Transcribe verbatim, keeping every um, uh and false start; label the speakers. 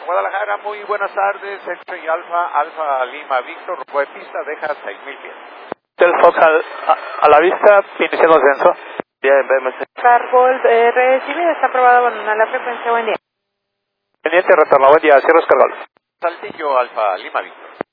Speaker 1: Guadalajara, muy buenas tardes, X-Ray Alfa, Alfa Lima Víctor, rumbo de pista, deja seis mil pies.
Speaker 2: Del Fox al, a, a la vista, iniciando ascenso.
Speaker 3: Bien, B M C.
Speaker 4: Cargol, eh, recibido, está aprobado abandonar la frecuencia, buen día.
Speaker 2: Pendiente, retorno, buen día, cierros Cargol.
Speaker 1: Saltillo, Alfa Lima Víctor.